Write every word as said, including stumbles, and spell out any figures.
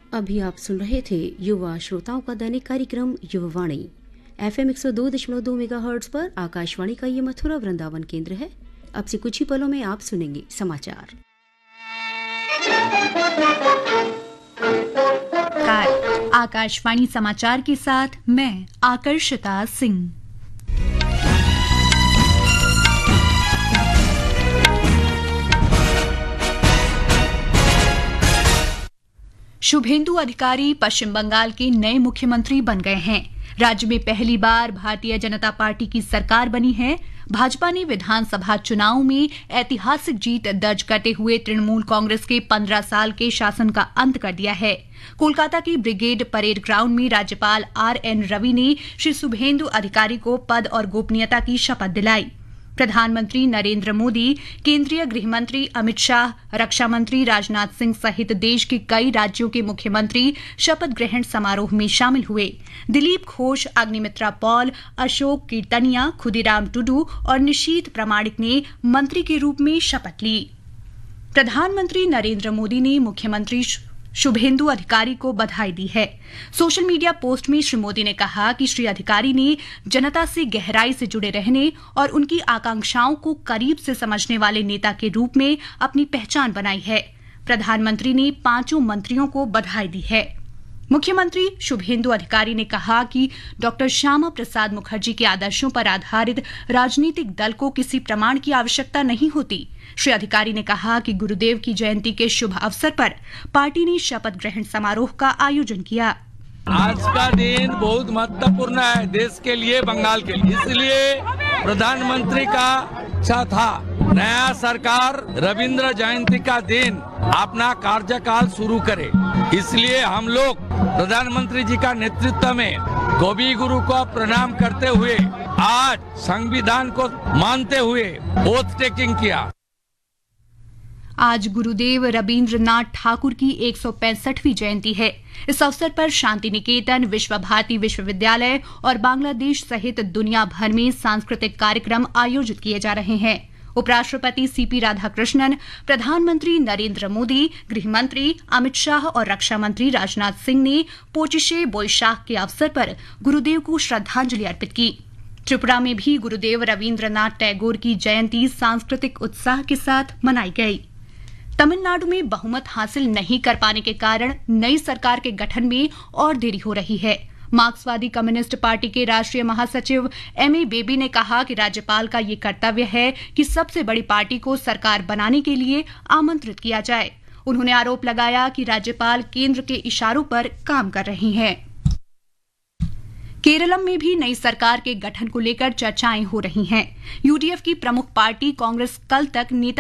अभी आप सुन रहे थे युवा श्रोताओं का दैनिक कार्यक्रम युवावाणी। एफएम एक सौ दो दशमलव दो मेगाहर्ट्ज पर आकाशवाणी का ये मथुरा वृंदावन केंद्र है। अब से कुछ ही पलों में आप सुनेंगे समाचार। आकाशवाणी समाचार के साथ मैं आकर्षिता सिंह। शुभेंदु अधिकारी पश्चिम बंगाल के नए मुख्यमंत्री बन गए हैं। राज्य में पहली बार भारतीय जनता पार्टी की सरकार बनी है। भाजपा ने विधानसभा चुनाव में ऐतिहासिक जीत दर्ज करते हुए तृणमूल कांग्रेस के पंद्रह साल के शासन का अंत कर दिया है। कोलकाता की ब्रिगेड परेड ग्राउंड में राज्यपाल आर एन रवि ने श्री शुभेंदु अधिकारी को पद और गोपनीयता की शपथ दिलाई। प्रधानमंत्री नरेंद्र मोदी, केंद्रीय गृह मंत्री अमित शाह, रक्षा मंत्री राजनाथ सिंह सहित देश के कई राज्यों के मुख्यमंत्री शपथ ग्रहण समारोह में शामिल हुए। दिलीप घोष, अग्निमित्रा पॉल, अशोक कीर्तनिया, खुदीराम टुडू और निशीथ प्रामाणिक ने मंत्री के रूप में शपथ ली। प्रधानमंत्री नरेंद्र मोदी ने मुख्यमंत्री शुभेंदु अधिकारी को बधाई दी है। सोशल मीडिया पोस्ट में श्री मोदी ने कहा कि श्री अधिकारी ने जनता से गहराई से जुड़े रहने और उनकी आकांक्षाओं को करीब से समझने वाले नेता के रूप में अपनी पहचान बनाई है। प्रधानमंत्री ने पांचों मंत्रियों को बधाई दी है। मुख्यमंत्री शुभेंदु अधिकारी ने कहा कि डॉक्टर श्यामा प्रसाद मुखर्जी के आदर्शों पर आधारित राजनीतिक दल को किसी प्रमाण की आवश्यकता नहीं होती। श्री अधिकारी ने कहा कि गुरुदेव की जयंती के शुभ अवसर पर पार्टी ने शपथ ग्रहण समारोह का आयोजन किया। आज का दिन बहुत महत्वपूर्ण है देश के लिए, बंगाल के लिए। इसलिए प्रधानमंत्री का इच्छा था नया सरकार रविंद्र जयंती का दिन अपना कार्यकाल शुरू करे। इसलिए हम लोग प्रधानमंत्री जी का नेतृत्व में कवि गुरु को प्रणाम करते हुए आज संविधान को मानते हुए ओथ टेकिंग किया। आज गुरुदेव रविंद्रनाथ ठाकुर की एक सौ पैंसठवीं जयंती है। इस अवसर पर शांति निकेतन, विश्व भारती विश्वविद्यालय और बांग्लादेश सहित दुनिया भर में सांस्कृतिक कार्यक्रम आयोजित किए जा रहे हैं। उपराष्ट्रपति सीपी राधाकृष्णन, प्रधानमंत्री नरेंद्र मोदी, गृह मंत्री अमित शाह और रक्षा मंत्री राजनाथ सिंह ने पोचिशे बोईशाख के अवसर पर गुरुदेव को श्रद्धांजलि अर्पित की। त्रिपुरा में भी गुरुदेव रविंद्रनाथ टैगोर की जयंती सांस्कृतिक उत्साह के साथ मनाई गई। तमिलनाडु में बहुमत हासिल नहीं कर पाने के कारण नई सरकार के गठन में और देरी हो रही है। मार्क्सवादी कम्युनिस्ट पार्टी के राष्ट्रीय महासचिव एम ए बेबी ने कहा कि राज्यपाल का ये कर्तव्य है कि सबसे बड़ी पार्टी को सरकार बनाने के लिए आमंत्रित किया जाए। उन्होंने आरोप लगाया कि राज्यपाल केंद्र के इशारों पर काम कर रही हैं। केरलम में भी नई सरकार के गठन को लेकर चर्चाएं हो रही हैं। यूडीएफ की प्रमुख पार्टी कांग्रेस कल तक नेता